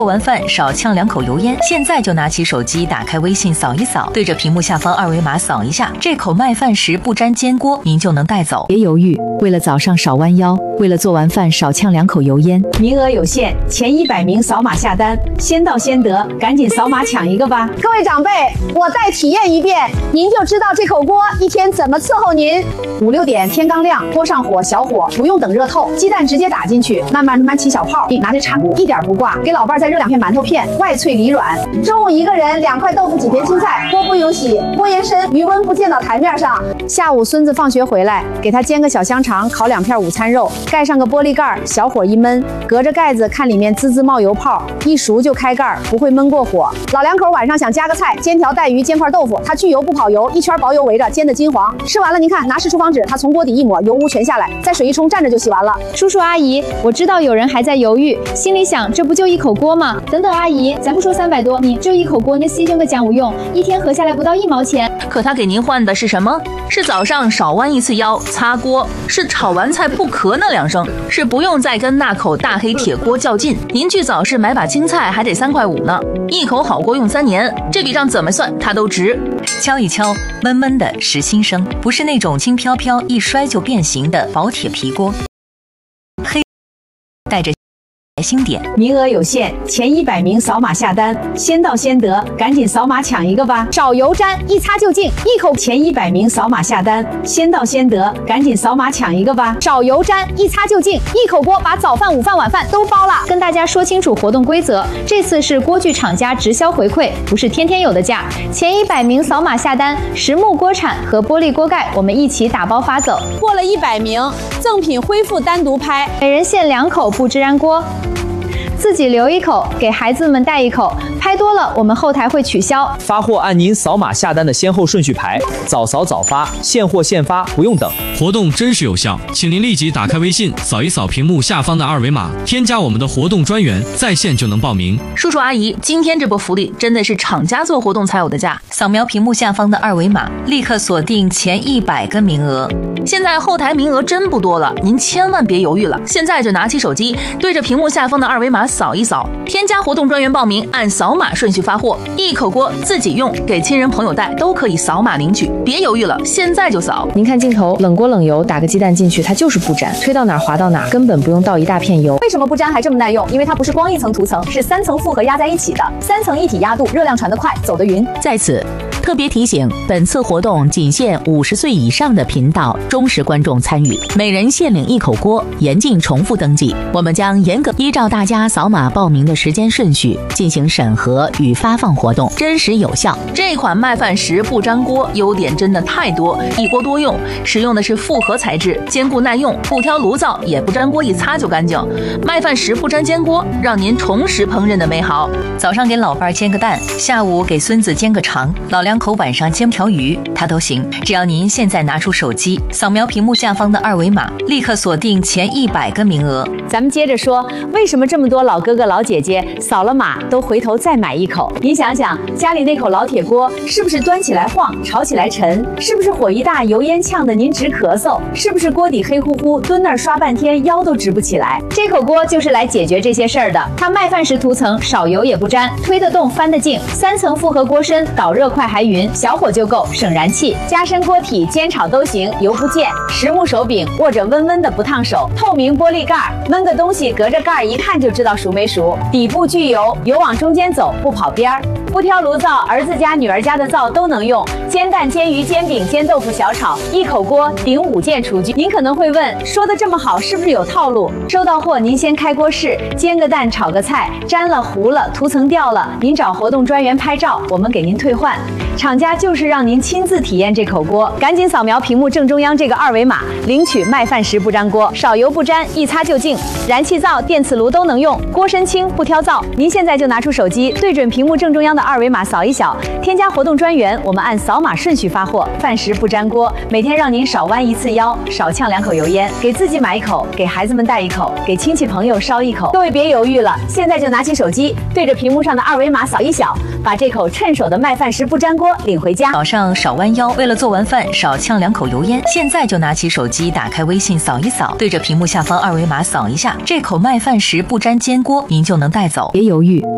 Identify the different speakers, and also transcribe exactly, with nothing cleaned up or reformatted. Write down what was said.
Speaker 1: 做完饭少呛两口油烟，现在就拿起手机，打开微信扫一扫，对着屏幕下方二维码扫一下，这口麦饭石不粘煎锅您就能带走。
Speaker 2: 别犹豫，为了早上少弯腰，为了做完饭少呛两口油烟，
Speaker 3: 名额有限，前一百名扫码下单，先到先得，赶紧扫码抢一个吧！
Speaker 4: 各位长辈，我再体验一遍，您就知道这口锅一天怎么伺候您。五六点天刚亮，锅上火，小火，不用等热透，鸡蛋直接打进去，慢慢慢慢起小泡，拿着叉骨一点不挂，给老伴再热两片馒头片，外脆里软。中午一个人两块豆腐几片青菜，锅不用洗，锅沿深，余温不溅到台面上。下午孙子放学回来，给他煎个小香肠，烤两片午餐肉，盖上个玻璃盖，小火一焖，隔着盖子看里面滋滋冒油泡，一熟就开盖，不会焖过火。老两口晚上想加个菜，煎条带鱼，煎块豆腐，它去油不跑油，一圈薄油围着，煎的金黄。吃完了您看，拿湿厨房纸，它从锅底一抹，油污全下来，再水一冲，蘸着就洗完了。
Speaker 5: 叔叔阿姨，我知道有人还在犹豫，心里想这不就一口锅吗？等等阿姨，咱不说三百多，你这一口锅那牺牲个讲无用，一天合下来不到一毛钱。
Speaker 1: 可他给您换的是什么？是早上少弯一次腰，擦锅，是炒完菜不咳那两声，是不用再跟那口大黑铁锅较劲。您去早市买把青菜还得三块五呢，一口好锅用三年，这笔账怎么算它都值。敲一敲，闷闷的实心声，不是那种轻飘飘一摔就变形的薄铁皮锅。黑带着星点，
Speaker 3: 名额有限，前一百名扫码下单，先到先得，赶紧扫码抢一个吧！
Speaker 4: 少油沾，一擦就净，一口。
Speaker 3: 前一百名扫码下单，先到先得，赶紧扫码抢一个吧！
Speaker 4: 少油沾，一擦就净，一口锅把早饭、午饭、晚饭都包了。
Speaker 5: 跟大家说清楚活动规则，这次是锅具厂家直销回馈，不是天天有的价。前一百名扫码下单，实木锅铲和玻璃锅盖我们一起打包发走。
Speaker 6: 过了一百名，赠品恢复单独拍，
Speaker 5: 每人限两口不支燃锅。自己留一口，给孩子们带一口，拍多了我们后台会取消。
Speaker 7: 发货按您扫码下单的先后顺序排，早扫早发，现货现发，不用等。
Speaker 8: 活动真实有效，请您立即打开微信，扫一扫屏幕下方的二维码，添加我们的活动专员，在线就能报名。
Speaker 1: 叔叔阿姨，今天这波福利真的是厂家做活动才有的价，扫描屏幕下方的二维码，立刻锁定前一百个名额。现在后台名额真不多了，您千万别犹豫了，现在就拿起手机，对着屏幕下方的二维码扫一扫，添加活动专员报名，按扫码顺序发货，一口锅自己用，给亲人朋友带都可以扫码领取，别犹豫了，现在就扫。
Speaker 2: 您看镜头，冷锅冷油，打个鸡蛋进去，它就是不粘，推到哪儿滑到哪儿，根本不用倒一大片油。
Speaker 4: 为什么不粘还这么耐用？因为它不是光一层涂层，是三层复合压在一起的，三层一体压度，热量传得快，走得匀。
Speaker 9: 在此特别提醒，本次活动仅限五十岁以上的频道忠实观众参与，每人限领一口锅，严禁重复登记。我们将严格依照大家扫码报名的时间顺序进行审核与发放活动，真实有效。
Speaker 1: 这款麦饭石不粘锅优点真的太多，一锅多用，使用的是复合材质，坚固耐用，不挑炉灶，也不粘锅，一擦就干净。麦饭石不粘煎锅，让您重拾烹饪的美好。早上给老伴煎个蛋，下午给孙子煎个肠，老两口晚上煎条鱼，它都行。只要您现在拿出手机，扫描屏幕下方的二维码，立刻锁定前一百个名额。
Speaker 3: 咱们接着说，为什么这么多老哥哥老姐姐扫了码都回头再买一口？您想想，家里那口老铁锅是不是端起来晃，炒起来沉？是不是火一大，油烟呛得您直咳嗽？是不是锅底黑乎乎，蹲那儿刷半天腰都直不起来？这口锅就是来解决这些事儿的。它麦饭石涂层，少油也不粘，推得动翻得净，三层复合锅身，导热快还匀，小火就够，省燃气。加深锅体，煎炒都行，油不溅。实木手柄，握着温温的不烫手。透明玻璃盖，焖个东西隔着盖一看就知道熟没熟。底部聚油，油往中间走，不跑边儿。不挑炉灶，儿子家女儿家的灶都能用。煎蛋、煎鱼、煎饼、煎豆腐、小炒，一口锅顶五件厨具。您可能会问，说的这么好，是不是有套路？收到货您先开锅试，煎个蛋，炒个菜，粘了糊了，涂层掉了，您找活动专员拍照，我们给您退换。厂家就是让您亲自体验这口锅，赶紧扫描屏幕正中央这个二维码，领取麦饭石不粘锅，少油不粘，一擦就净，燃气灶、电磁炉都能用，锅身轻不挑灶。您现在就拿出手机，对准屏幕正中央的二维码扫一扫，添加活动专员，我们按扫码顺序发货，饭石不粘锅，每天让您少弯一次腰，少呛两口油烟，给自己买一口，给孩子们带一口，给亲戚朋友烧一口。各位别犹豫了，现在就拿起手机，对着屏幕上的二维码扫一扫，把这口趁手的麦饭石不粘锅领回家。
Speaker 1: 早上少弯腰，为了做完饭少呛两口油烟，现在就拿起手机，打开微信扫一扫，对着屏幕下方二维码扫一下，这口麦饭石不粘煎锅您就能带走。
Speaker 2: 别犹豫，